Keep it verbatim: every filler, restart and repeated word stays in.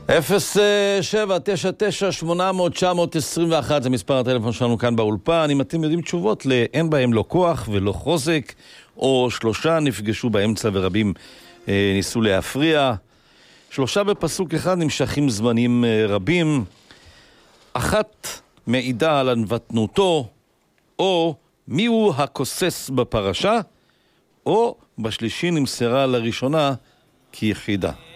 אפס שבע תשע תשע שמונה אפס אפס תשע אפס אחת זה מספר הטלפון שלנו כאן באולפן. אם אתם יודעים תשובות לאין בהם לא כוח ולא חוזק, או שלושה נפגשו באמצע ורבים אה, ניסו להפריע, שלושה בפסוק אחד נמשכים זמנים אה, רבים, אחת מעידה על ענוותנותו, או מיהו הכוסס בפרשה, או בשלישי נמסרה לראשונה כיחידה.